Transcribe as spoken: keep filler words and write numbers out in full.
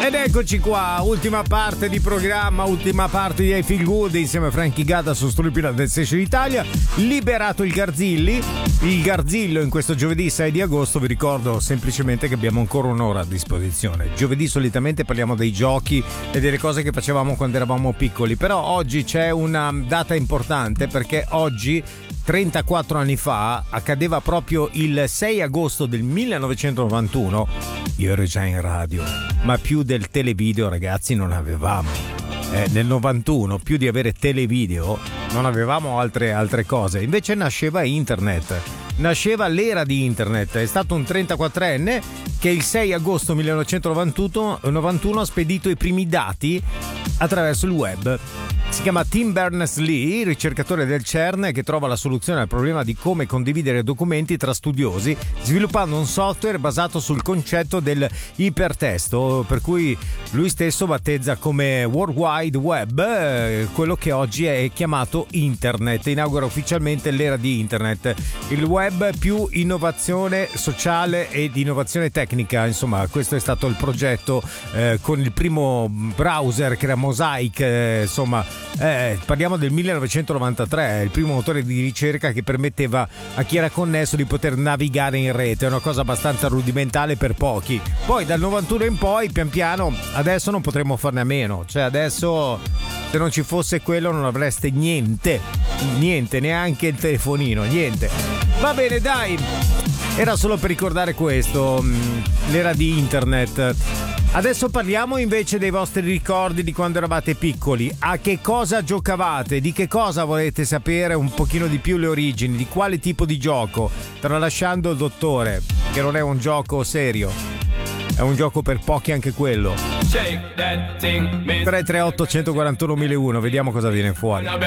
Ed eccoci qua, ultima parte di programma, ultima parte di I Feel Good insieme a Frankie Gata su Stupida del Station Italia. Liberato il Garzilli, il Garzillo in questo giovedì sei di agosto. Vi ricordo semplicemente che abbiamo ancora un'ora a disposizione. Giovedì solitamente parliamo dei giochi e delle cose che facevamo quando eravamo piccoli, però oggi c'è una data importante perché oggi trentaquattro anni fa accadeva proprio il sei agosto del millenovecentonovantuno. Io ero già in radio, ma più del televideo, ragazzi, non avevamo. Eh, nel novantuno, più di avere televideo, non avevamo altre, altre cose. Invece nasceva internet, nasceva l'era di internet. È stato un trentaquattrenne che il sei agosto millenovecentonovantuno ha spedito i primi dati attraverso il web. Si chiama Tim Berners-Lee, ricercatore del CERN che trova la soluzione al problema di come condividere documenti tra studiosi, sviluppando un software basato sul concetto del ipertesto, per cui lui stesso battezza come World Wide Web eh, quello che oggi è chiamato Internet. Inaugura ufficialmente l'era di Internet, il web più innovazione sociale ed innovazione tecnica. Insomma, questo è stato il progetto eh, con il primo browser che era Mosaic, eh, insomma. Eh, parliamo del millenovecentonovantatré, il primo motore di ricerca che permetteva a chi era connesso di poter navigare in rete, è una cosa abbastanza rudimentale per pochi. Poi dal novantuno in poi, pian piano, adesso non potremmo farne a meno, cioè adesso se non ci fosse quello non avreste niente, niente, neanche il telefonino, niente. Va bene, dai, era solo per ricordare questo, l'era di internet. Adesso parliamo invece dei vostri ricordi di quando eravate piccoli. A che cosa giocavate? Di che cosa volete sapere un pochino di più le origini? Di quale tipo di gioco? Tralasciando il dottore, che non è un gioco serio, è un gioco per pochi anche quello. tre tre otto uno quattro uno uno uno, vediamo cosa viene fuori. Now